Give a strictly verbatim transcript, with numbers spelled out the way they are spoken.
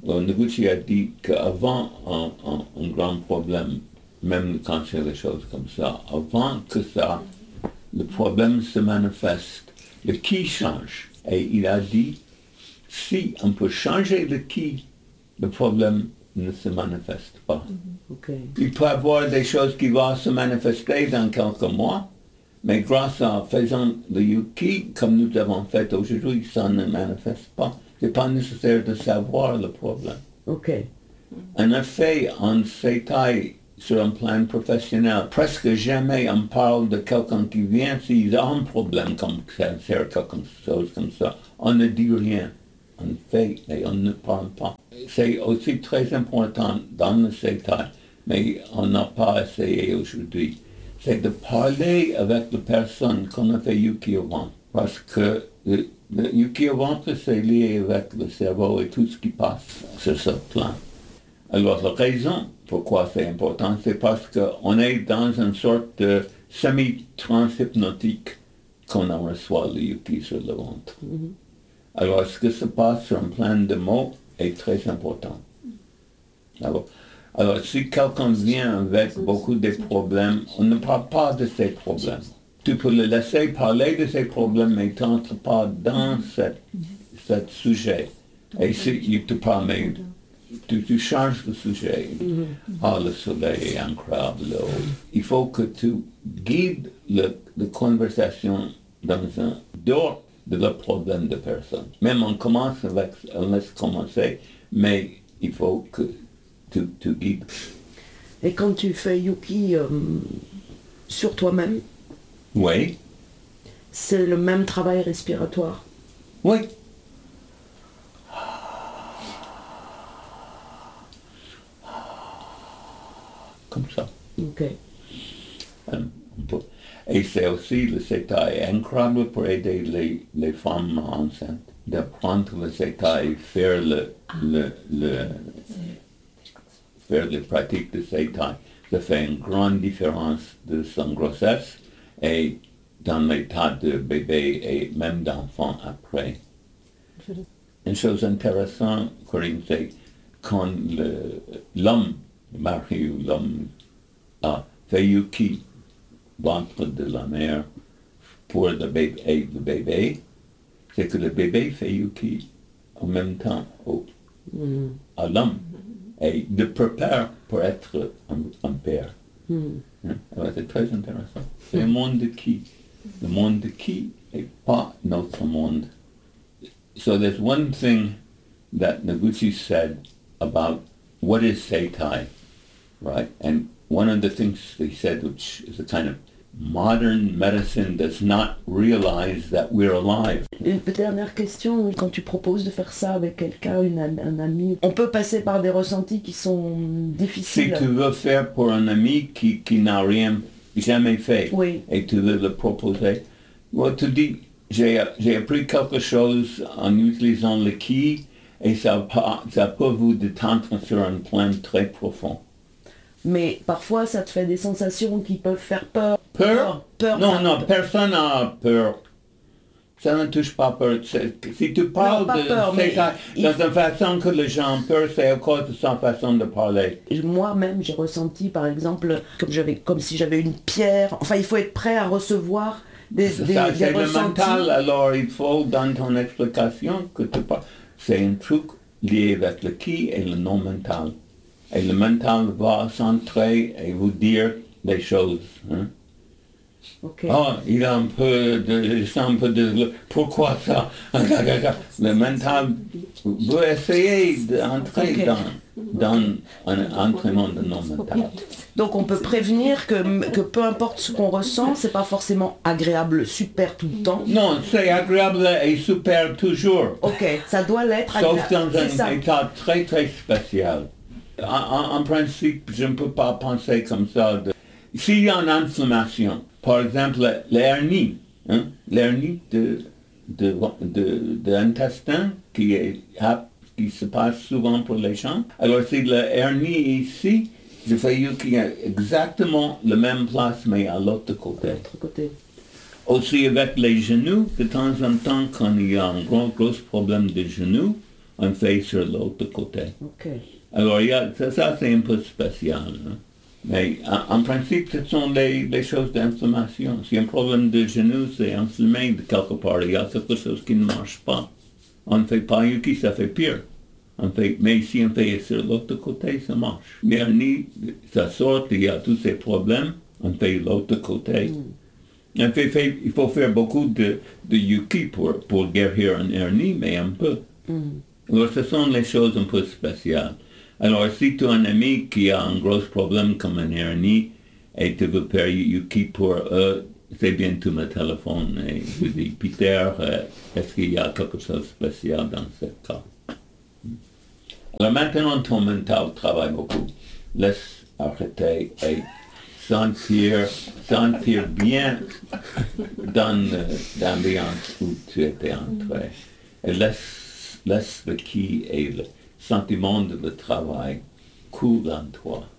Noguchi a dit qu'avant un, un, un grand problème, même quand c'est des choses comme ça, avant que ça, le problème se manifeste, le qui change. Et il a dit, si on peut changer le qui, le problème ne se manifeste pas. Okay. Il peut y avoir des choses qui vont se manifester dans quelques mois, mais grâce à faisant le yuki, comme nous avons fait aujourd'hui, ça ne manifeste pas. Ce n'est pas nécessaire de savoir le problème. Okay. En effet, en Seitai, sur un plan professionnel, presque jamais on parle de quelqu'un qui vient s'il a un problème comme cancer, quelque chose comme ça. On ne dit rien. On fait et on ne parle pas. C'est aussi très important dans le Seitai, mais on n'a pas essayé aujourd'hui. C'est de parler avec la personne qu'on a fait yuki avant. Parce que le, le yuki avant, c'est lié avec le cerveau et tout ce qui passe sur ce plan. Alors la raison pourquoi c'est important, c'est parce qu'on est dans une sorte de semi-trans-hypnotique quand on reçoit le yuki sur le ventre. Mm-hmm. Alors ce qui se passe sur un plan de mots est très important. Alors, alors si quelqu'un vient avec beaucoup de problèmes, on ne parle pas de ces problèmes. Tu peux le laisser parler de ses problèmes, mais tu n'entres pas dans ce sujet. Et si il te parle, mais tu, tu changes le sujet. Ah, le soleil est incroyable. Il faut que tu guides le, la conversation dans un dehors de le problème de personne. Même on commence avec, on laisse commencer, mais il faut que tu, tu guides. Et quand tu fais yuki euh, sur toi-même, oui. C'est le même travail respiratoire. Oui. Comme ça. Ok. Um, et c'est aussi le Seitai incroyable pour aider les, les femmes enceintes d'apprendre le Seitai, faire le, le, le faire les pratiques de Seitai. Ça fait une grande différence de son grossesse et dans l'état de bébé et même d'enfant après. Une chose intéressante, Corinne, c'est quand le, l'homme, le mari ou l'homme a fait yuki, ventre de la mère, pour le bébé et le bébé, c'est que le bébé fait yuki en même temps au, mm. à l'homme et de prépare pour être un, un père. Mm. Alors c'est très intéressant. C'est le monde de qui? Le monde de qui est pas notre monde. So there's one thing that Noguchi said about what is Seitai, right? And one of the things they said, which is a kind of modern medicine, does not realize that we're alive. Une dernière question, quand tu proposes de faire ça avec quelqu'un, une, un ami, on peut passer par des ressentis qui sont difficiles. Si tu veux faire pour un ami qui, qui n'a rien jamais fait, oui. Et tu veux le proposer, well, tu dis, j'ai, j'ai appris quelque chose en utilisant le ki, et ça, ça peut vous détendre sur un plan très profond. Mais parfois, ça te fait des sensations qui peuvent faire peur. Peur? Peur. Non, non, personne n'a peur. Ça ne touche pas peur. Si tu parles non, pas de peur, mais dans une façon que les gens ont peur, c'est à cause de sa façon de parler. Moi-même, j'ai ressenti, par exemple, comme, j'avais, comme si j'avais une pierre. Enfin, il faut être prêt à recevoir des, des, ça, des c'est ressentis. le mental, alors il faut, dans ton explication, que tu parles. C'est un truc lié avec le qui et le non mental. Et le mental va centrer et vous dire des choses. Hein? Okay. Oh, il a un peu de, un peu de, pourquoi ça? Le mental veut essayer d'entrer okay. dans, dans un entraînement de non-mental. Donc on peut prévenir que, que peu importe ce qu'on ressent, c'est pas forcément agréable, super tout le temps. Non, c'est agréable et super toujours. Ok, ça doit l'être agréable. Sauf dans un ça. état très très spécial. En, en, en principe, je ne peux pas penser comme ça. De... S'il y a une inflammation, par exemple, l'hernie, hein, l'hernie de, de, de, de l'intestin qui, est, qui se passe souvent pour les gens. Alors si l'hernie ici, je fais qu'il y a exactement la même place, mais à l'autre côté. L'autre côté. Aussi avec les genoux, de temps en temps, quand il y a un gros, gros problème de genoux, on fait sur l'autre côté. Ok. Alors, il y a, ça, ça c'est un peu spécial. Hein. Mais en, en principe, ce sont les, les choses d'inflammation. Si un problème de genou, c'est inflammé de quelque part, il y a quelque chose qui ne marche pas. On ne fait pas Yuki, ça fait pire. On fait, mais si on fait sur l'autre côté, ça marche. Hernie, ça sort, il y a tous ces problèmes, on fait l'autre côté. Mm. On fait, fait, il faut faire beaucoup de, de Yuki pour, pour guérir une hernie, mais un peu. Mm. Alors, ce sont les choses un peu spéciales. Alors, si tu as un ami qui a un gros problème comme une hernie et tu veux faire Yuki pour eux, c'est bien tu me téléphones et tu dis, Peter, euh, est-ce qu'il y a quelque chose de spécial dans ce cas? Alors maintenant, ton mental travaille beaucoup. Laisse arrêter et sentir, sentir bien dans l'ambiance où tu étais entré. Et laisse, laisse le qui et le sentiment de le travail coule en toi.